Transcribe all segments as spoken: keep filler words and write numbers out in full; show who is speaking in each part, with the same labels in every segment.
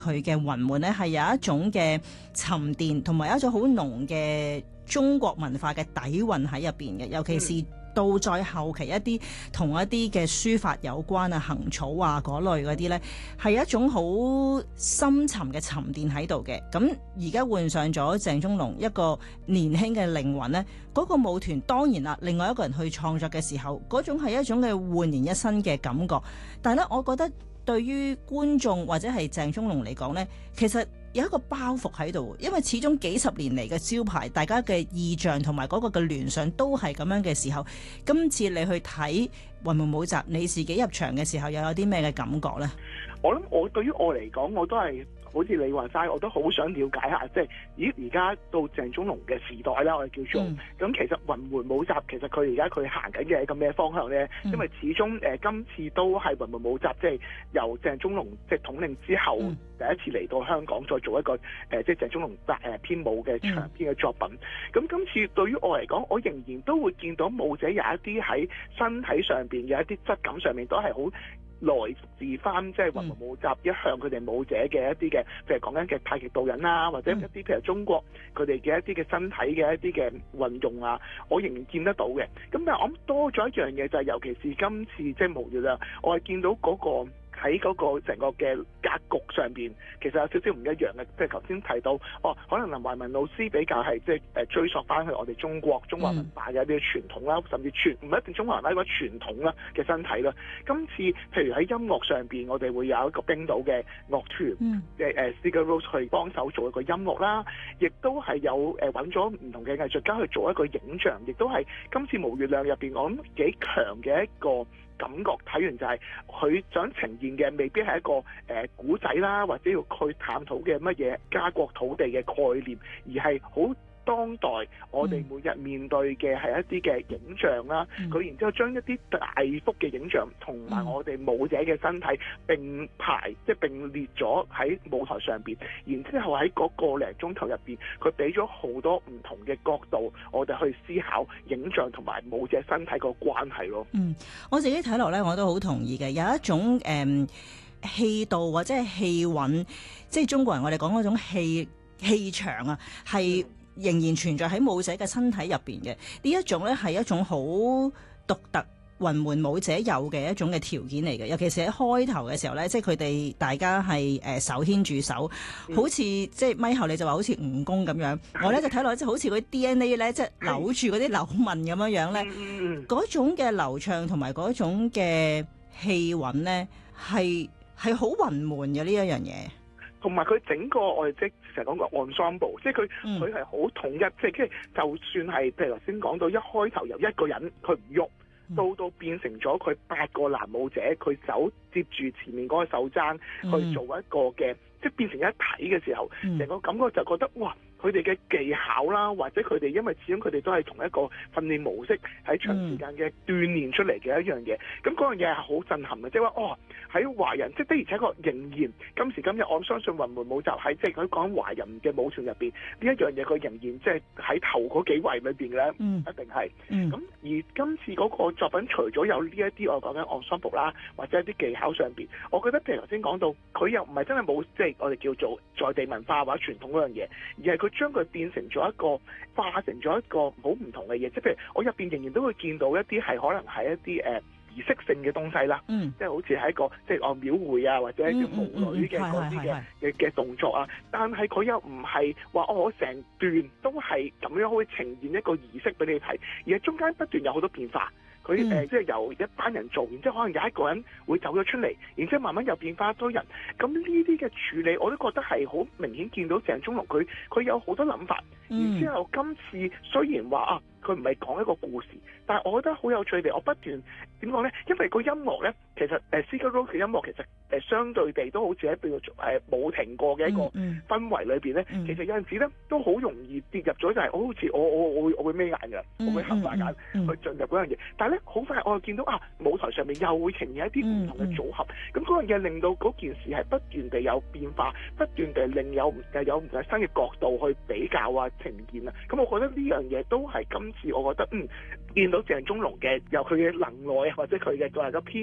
Speaker 1: 佢嘅雲門咧係有一種嘅沉澱，同埋有一種好濃嘅中國文化嘅底蘊喺入邊嘅，尤其是到再後期一啲同一啲嘅書法有關啊、行草啊嗰類嗰啲咧，係一種好深沉嘅沉澱喺度嘅。咁而家換上咗鄭中龍一個年輕嘅靈魂咧，嗰、那個舞團當然啦，另外一個人去創作嘅時候，嗰種係一種嘅煥然一新嘅感覺。但係咧，我覺得對於觀眾或者係鄭中龍嚟講咧，其實有一個包袱喺度，因為始終幾十年嚟嘅招牌，大家嘅意象同埋嗰個嘅聯想都係咁樣嘅時候，今次你去睇雲門舞集，你自己入場嘅時候又有啲咩嘅感覺呢？
Speaker 2: 我諗我對於我嚟講，我都係好似你話齋，我都好想了解下，即係咦而家到鄭中龍嘅時代啦，我哋叫做咁、嗯、其實雲門舞集其實佢而家佢行緊嘅一個咩方向咧？嗯、因為始終誒、呃、今次都係雲門舞集，即係由鄭中龍即係統領之後、嗯、第一次嚟到香港，再做一個誒、呃、即係鄭中龍誒編舞嘅長篇嘅作品。咁、嗯、今次對於我嚟講，我仍然都會見到舞者有一啲喺身體上邊嘅一啲質感上面都係好來自翻即係雲門舞集一向佢哋舞者嘅一啲嘅，譬如講緊嘅太極導引啊，或者一啲譬如中國佢哋嘅一啲嘅身體嘅一啲嘅運用啊，我仍然見得到嘅。咁但係我諗多咗一樣嘢就係、是，尤其是今次即係無月啦，我係見到嗰、那個。喺嗰個成個嘅格局上邊，其實有少少唔一樣嘅。即係頭先提到，哦，可能林懷民老師比較係即係誒追溯翻去我哋中國中華文化嘅一啲傳統啦，嗯、甚至傳唔一定中華文化一個傳統啦嘅身體啦。今次譬如喺音樂上邊，我哋會有一個冰島嘅樂團嘅誒 Sigur Rós 去幫手做一個音樂啦，亦都係有誒揾咗唔同嘅藝術家去做一個影像，亦都係今次無月亮入邊我諗幾強嘅一個感覺。睇完就係佢想呈現嘅未必係一個誒古仔啦，或者要去探討嘅乜嘢家國土地嘅概念，而係好當代我哋每日面對嘅係一啲嘅影像啦。佢、嗯、然之後將一啲大幅嘅影像同埋我哋舞者嘅身體並排，即係並列咗喺舞台上邊。然之後喺嗰個零鐘頭入邊，佢俾咗好多唔同嘅角度，我哋去思考影像同埋舞者身體個關係咯。嗯，
Speaker 1: 我自己睇落咧，我都好同意嘅，有一種誒、嗯、氣度或者係氣韻，即係中國人我哋講嗰種氣氣場啊，係、嗯。仍然存在喺舞者嘅身體入邊嘅，呢一種咧係一種好獨特雲門舞者有嘅一種嘅條件嚟嘅，尤其是喺開頭嘅時候咧，即係佢哋大家係誒、呃、手牽住手，嗯、好似即係咪後你就話好似蜈蚣咁樣，嗯、我咧就睇落即係好似嗰啲 D N A 咧，即係扭住嗰啲扭紋咁樣樣咧，嗰、嗯、種嘅流暢同埋嗰種嘅氣韻咧，係係好雲門嘅呢一樣嘢。
Speaker 2: 同埋佢整個我哋即成日講個 ensemble， 即係佢佢係好統一，即係即係就算係譬如頭先講到一開頭由一個人佢唔喐，到到變成咗佢八個男舞者，佢手接住前面嗰個手踭去做一個嘅，即係變成一體嘅時候，成個感覺就覺得哇！佢哋嘅技巧啦，或者佢哋因為始終佢哋都係同一個訓練模式喺長時間嘅鍛鍊出嚟嘅一樣嘢，咁嗰、嗯、樣嘢係好震撼嘅，即係話哦喺華人，即係的而且確仍然今時今日，我相信雲門舞集喺即係佢講華人嘅舞團入邊呢一樣嘢，佢仍然即係喺頭嗰幾位裏邊咧，嗯、一定係。咁、嗯、而今次嗰個作品除咗有呢一啲我講緊 ensemble 啦，或者一啲技巧上邊，我覺得譬如頭先講到，佢又唔係真係冇即係我哋叫做在地文化或者傳統嗰樣嘢，而係佢將佢變成咗一個化成咗一個好唔同嘅嘢，即係譬如我入邊仍然都會見到一啲係可能係一啲誒、呃、儀式性嘅東西啦，嗯、即係好似係一個即係按廟會啊，或者一啲舞女嘅嗰啲嘅嘅嘅動作啊，但係佢又唔係話哦，我成段都係咁樣去呈現一個儀式俾你睇，而係中間不斷有好多變化。佢誒、呃、即係由一班人做，然之後可能有一個人會走咗出嚟，然之後慢慢又變翻多人。咁呢啲嘅處理，我都覺得係好明顯見到鄭中龍佢佢有好多諗法。然之後今次雖然話啊，佢唔係講一個故事，但係我覺得好有趣地，我不斷點講咧？因為個音樂咧，其實誒 Sigur Rós 嘅音樂其實誒、呃、相對地都好似喺邊度誒冇停過嘅一個氛圍裏邊咧，嗯嗯、其實有陣時咧都好容易跌入咗就係、是、我好似我我我會我會眯眼㗎，我會合埋眼去進入嗰樣嘢。但係咧好快我又見到啊，舞台上面又會呈現一啲唔同嘅組合，咁嗰、嗯嗯、樣嘢令到嗰件事係不斷地有變化，不斷地令有誒有唔同新嘅角度去比較啊呈現啊。咁我覺得呢樣嘢都係今次我覺得嗯見到鄭中龍嘅由佢嘅能耐啊，或者佢嘅作為個編舞嘅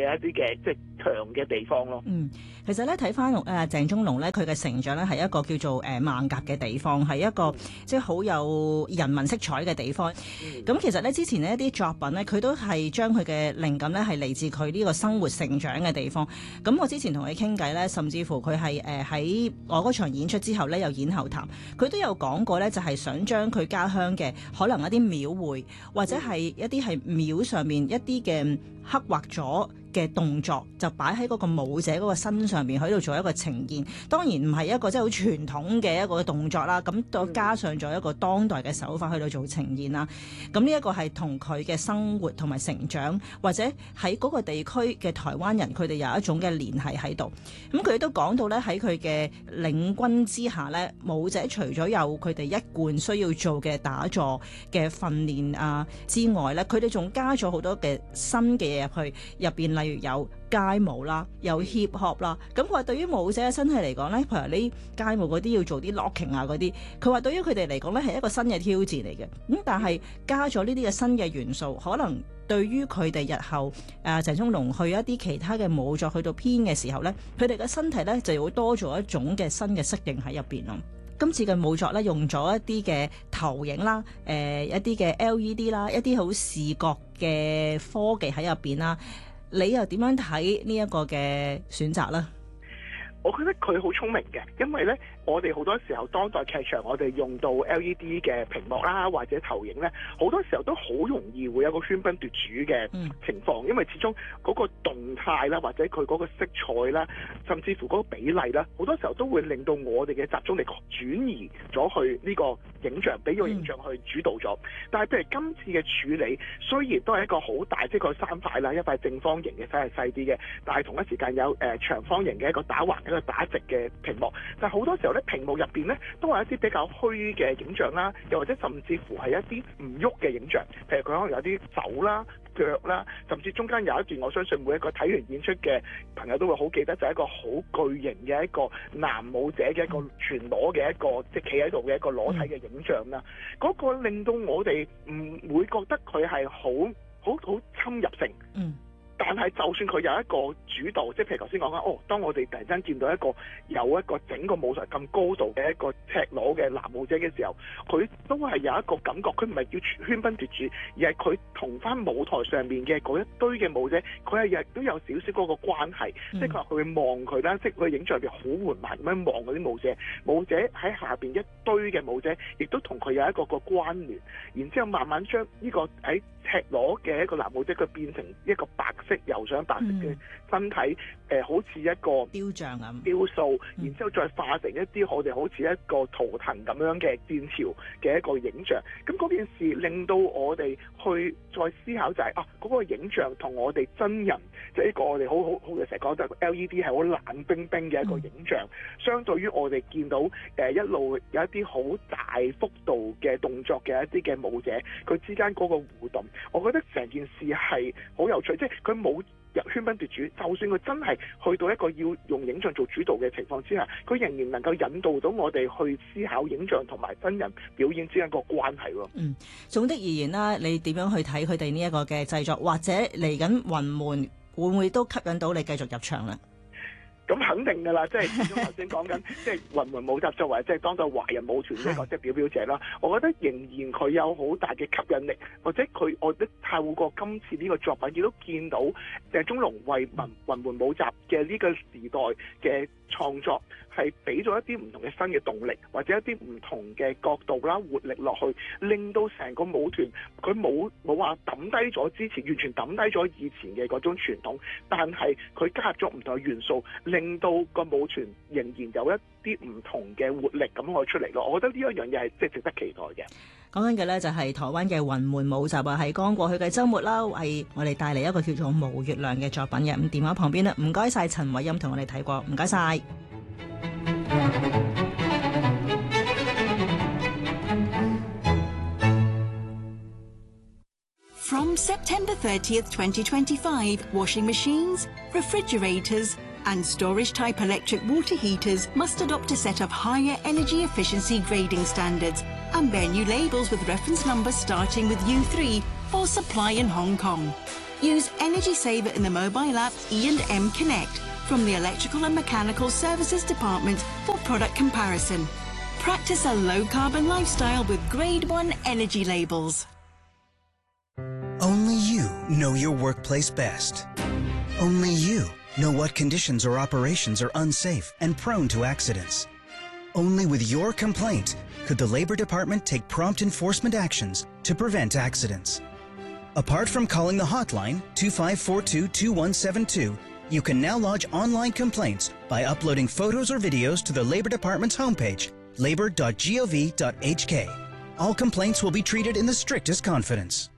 Speaker 2: 嘅一啲嘅即係強嘅地方咯。
Speaker 1: 嗯，其實咧睇翻誒鄭中龍咧，佢嘅成長咧係一個叫做誒孟甲嘅地方，係一個、嗯、即係好有人文色彩嘅地方。咁、嗯、其實咧之前呢一啲作品咧，佢都係將佢嘅靈感咧係嚟自佢呢個生活成長嘅地方。咁我之前同佢傾偈咧，甚至乎佢係誒喺我嗰場演出之後咧，有演後談，佢都有講過咧，就係想將佢家鄉嘅可能一啲廟會或者係一啲係廟上面一啲嘅刻畫咗嘅動作，就擺喺嗰個舞者嗰個身上面喺度做一個呈現。當然唔係一個即係好傳統嘅一個動作啦，咁再加上咗一個當代嘅手法去到做呈現啦。咁呢一個係同佢嘅生活同埋成長，或者喺嗰個地區嘅台灣人，佢哋有一種嘅聯繫喺度。咁佢都講到咧，喺佢嘅領軍之下咧，舞者除咗有佢哋一貫需要做嘅打坐嘅訓練啊之外咧，佢哋仲加咗好多嘅新嘅嘢入去入邊，例如有街舞啦，有 hip hop 啦。咁佢話對於舞者嘅身體嚟講咧，譬如你街舞嗰啲要做啲 locking 啊嗰啲，佢話對於佢哋嚟講咧係一個新嘅挑戰嚟嘅。咁但係加咗呢啲嘅新嘅元素，可能對於佢哋日後誒、呃、鄭中龍去一啲其他嘅舞作去到編嘅時候咧，佢哋嘅身體咧就會多咗一種嘅新嘅適應喺入邊咯。今次嘅舞作咧用咗一啲嘅投影啦，誒、呃、一啲嘅 L E D 啦，一啲好視覺嘅科技喺入邊啦。你又點樣睇呢一個嘅選擇呢？
Speaker 2: 我覺得佢好聰明嘅，因為咧，我哋好多時候當代劇場，我哋用到 L E D 嘅屏幕啦，或者投影咧，好多時候都好容易會有個喧賓奪主嘅情況，嗯、因為始終嗰個動態啦，或者佢嗰個色彩啦，甚至乎嗰個比例啦，好多時候都會令到我哋嘅集中力轉移咗去呢個影像，俾個影像去主導咗。嗯、但係譬如今次嘅處理，雖然都係一個好大，即係個三塊啦，一塊正方形嘅，細係細啲嘅，但係同一時間有誒、呃、長方形嘅一個打橫一個打直嘅屏幕，但係好多時候咧，屏幕入邊咧都係一啲比較虛嘅影像啦，又或者甚至乎係一啲唔喐嘅影像，譬如佢可能有啲手啦、腳啦，甚至中間有一段，我相信每一個睇完演出嘅朋友都會好記得，就係一個好巨型嘅一個男舞者嘅一個全裸嘅一個即係企喺度嘅一個裸體嘅影像啦，嗰、嗯、個令到我哋唔會覺得佢係好好好侵入性。嗯。但係就算佢有一個主導，即係譬如頭先講緊，哦，當我哋突然間見到一個有一個整個舞台咁高度嘅一個赤裸嘅男舞者嘅時候，佢都係有一個感覺，佢唔係叫喧賓奪主，而係佢同翻舞台上面嘅嗰一堆嘅舞者，佢係亦都有少少嗰個關係，嗯、即係佢話佢會望佢啦，即係佢影像入邊好緩慢咁樣望嗰啲舞者，舞者喺下邊一堆嘅舞者，亦都同佢有一個個關聯，然之後慢慢將呢個喺赤裸嘅一個男舞者，佢變成一個白色油上白色嘅身體，誒、嗯呃、好似一個
Speaker 1: 雕像咁
Speaker 2: 雕塑，然之後再化成一啲我哋好似一個圖騰咁樣嘅戰潮嘅一個影像。咁嗰件事令到我哋去再思考就係、是、啊嗰、那個影像同我哋真人，即係一個我哋好好好嘅成日講就 L E D 係好冷冰冰嘅一個影像，嗯、相對於我哋見到誒、呃、一路有一啲好大幅度嘅動作嘅一啲嘅舞者，佢之間嗰個互動。我覺得成件事係好有趣，即係佢冇入喧賓奪主，就算佢真係去到一個要用影像做主導嘅情況之下，佢仍然能夠引導到我哋去思考影像同埋真人表演之間個關係喎。嗯，
Speaker 1: 總的而言啦，你點樣去睇佢哋呢一個嘅製作，或者嚟緊雲門會唔會都吸引到你繼續入場咧？
Speaker 2: 咁肯定㗎啦，即係始終頭先講緊，即係雲門舞集作為即係當代華人舞團一個即係表表者啦。我覺得仍然佢有好大嘅吸引力，或者佢我覺得透過今次呢個作品，亦都見到鄭中龍為雲雲門舞集嘅呢個時代嘅創作係俾咗一啲唔同嘅新嘅動力，或者一啲唔同嘅角度啦、活力落去，令到成個舞團佢冇冇話抌低咗之前，完全抌低咗以前嘅嗰種傳統，但係佢加入咗唔同嘅元素，令到個舞團仍然有一啲唔同嘅活力咁可以出嚟咯。我覺得呢一樣嘢係即係值得期待嘅。
Speaker 1: 講緊嘅咧就係台灣嘅雲門舞集啊，喺剛過去嘅週末啦，為我哋帶嚟一個叫做《無月亮》嘅作品嘅。咁電話旁邊咧，唔該晒陳偉欽同我哋睇過，唔該晒。
Speaker 3: From September thirtieth, twenty twenty-five, washing machines, refrigerators and storage-type electric water heaters must adopt a set of higher energy efficiency grading standards and bear new labels with reference numbers starting with U three for supply in Hong Kong. Use Energy Saver in the mobile app E and M Connect from the Electrical and Mechanical Services Department for product comparison. Practice a low-carbon lifestyle with Grade one energy labels.
Speaker 4: Only you know your workplace best. Only you know what conditions or operations are unsafe and prone to accidents. Only with your complaint could the Labor Department take prompt enforcement actions to prevent accidents. Apart from calling the hotline two five four two, two one seven two, you can now lodge online complaints by uploading photos or videos to the Labor Department's homepage, labor dot gov dot h k. All complaints will be treated in the strictest confidence.